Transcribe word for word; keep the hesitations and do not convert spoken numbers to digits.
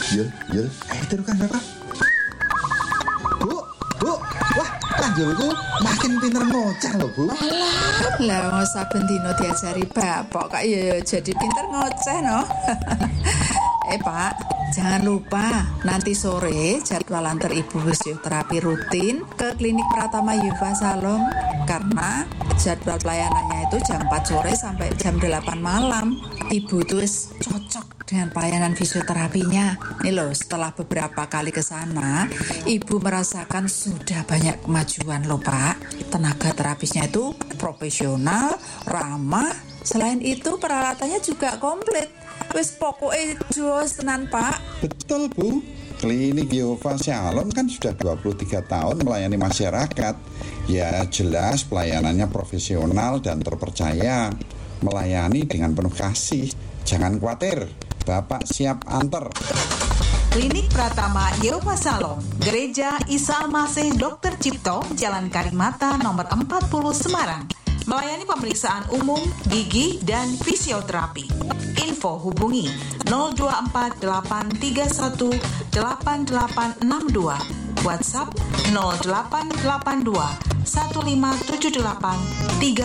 Yul, Yul, ayo turunkan Bapak. Bu, Bu, wah, Tanjulku makin pinter ngoceh loh Bu. Alah, lah wong saben dina diajari bapak kok ya jadi pinter ngoceh no. Eh Pak, jangan lupa nanti sore jadwal antar ibu fisioterapi rutin ke klinik Pratama Yoga Salon karena jadwal pelayanannya itu jam empat sore sampai jam delapan malam. Ibu itu wis cocok dengan pelayanan fisioterapinya. Nih loh, setelah beberapa kali ke sana, ibu merasakan sudah banyak kemajuan loh Pak. Tenaga terapisnya itu profesional, ramah. Selain itu peralatannya juga komplit. Wis pokoknya jos tenan Pak. Betul Bu, klinik Yova Salon kan sudah dua puluh tiga tahun melayani masyarakat. Ya jelas pelayanannya profesional dan terpercaya. Melayani dengan penuh kasih. Jangan khawatir, Bapak siap antar. Klinik Pratama Yova Salon, Gereja Isa Al-Masih Dokter Cipto, Jalan Karimata nomor empat puluh Semarang. Melayani pemeriksaan umum, gigi, dan fisioterapi. Info hubungi nol dua empat delapan tiga satu delapan delapan enam dua, WhatsApp nol delapan delapan dua satu lima tujuh delapan tiga